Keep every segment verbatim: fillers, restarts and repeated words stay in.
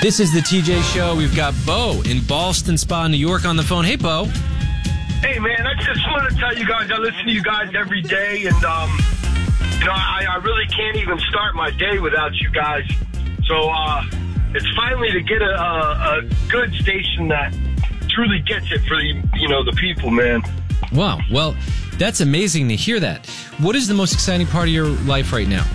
This is the T J Show. We've got Bo in Ballston Spa, New York on the phone. Hey, Bo. Hey, man, I just want to tell you guys, I listen to you guys every day, and, um, you know, I, I really can't even start my day without you guys. So, uh, it's finally to get a, a, a good station that truly gets it for the, you know, the people, man. Wow. Well, that's amazing to hear that. What is the most exciting part of your life right now?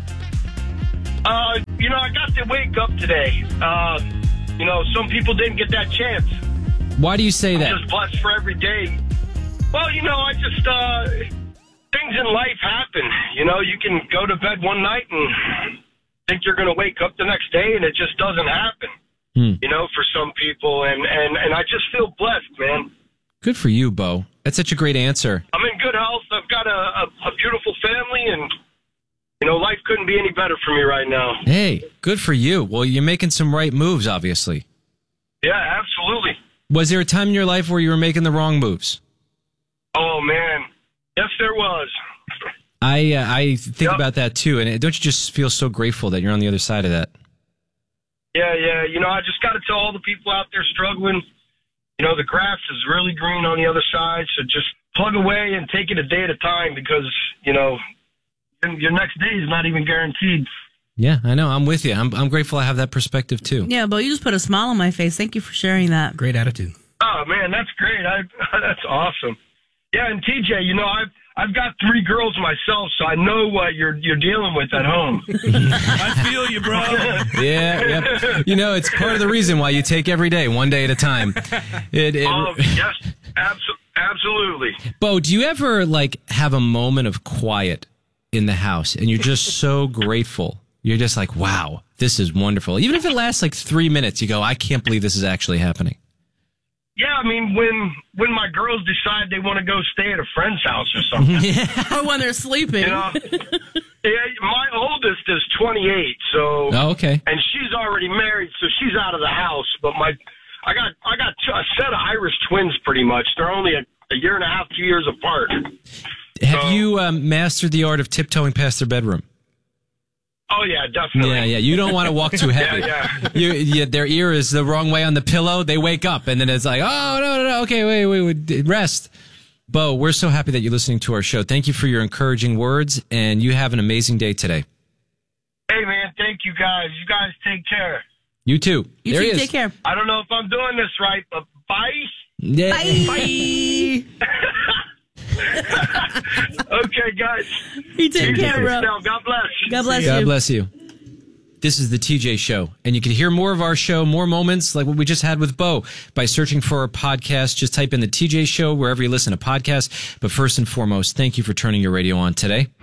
Uh, you know, I got to wake up today. Uh, you know, some people didn't get that chance. Why do you say that? I'm just blessed for every day. Well, you know, I just, uh, things in life happen. You know, you can go to bed one night and think you're going to wake up the next day, and it just doesn't happen. Hmm. You know, for some people, and, and, and I just feel blessed, man. Good for you, Bo. That's such a great answer. I'm in good health. I've got a, a, a beautiful family, and, you know, life couldn't be any better for me right now. Hey, good for you. Well, you're making some right moves, obviously. Yeah, absolutely. Was there a time in your life where you were making the wrong moves? Oh, man. Yes, there was. I uh, I think yep. about that, too. And don't you just feel so grateful that you're on the other side of that? Yeah, yeah. You know, I just got to tell all the people out there struggling, you know, the grass is really green on the other side. So just plug away and take it a day at a time because, you know, your next day is not even guaranteed. Yeah, I know. I'm with you. I'm I'm grateful I have that perspective, too. Yeah, Bo, you just put a smile on my face. Thank you for sharing that. Great attitude. Oh, man, that's great. I, that's awesome. Yeah, and T J, you know, I've I've got three girls myself, so I know what you're you're dealing with at home. I feel you, bro. Yeah, yeah. You know, it's part of the reason why you take every day, one day at a time. It, it, oh, yes, abso- absolutely. Bo, do you ever, like, have a moment of quiet in the house, and you're just so grateful? You're just like, wow, this is wonderful. Even if it lasts, like, three minutes, you go, I can't believe this is actually happening. Yeah, I mean, when when my girls decide they want to go stay at a friend's house or something. Yeah. Or when they're sleeping. You know, yeah, my oldest is twenty-eight, so. Oh, okay. And she's already married, so she's out of the house. But my, I got I got a set of Irish twins, pretty much. They're only a, a year and a half, two years apart. Have so, you um, mastered the art of tiptoeing past their bedroom? Oh, yeah, definitely. Yeah, yeah. You don't want to walk too heavy. yeah, yeah. You, you, their ear is the wrong way on the pillow. They wake up, and then it's like, oh, no, no, no. Okay, wait, wait, wait. Rest. Bo, we're so happy that you're listening to our show. Thank you for your encouraging words, and you have an amazing day today. Hey, man, thank you, guys. You guys take care. You too. You there too, he is. take care. I don't know if I'm doing this right, but bye. Yeah. Bye. Okay, guys. You take care, bro. Now, God bless. God bless God you. bless you. This is the T J Show, and you can hear more of our show, more moments like what we just had with Bo by searching for our podcast. Just type in the T J Show wherever you listen to podcasts. But first and foremost, thank you for turning your radio on today.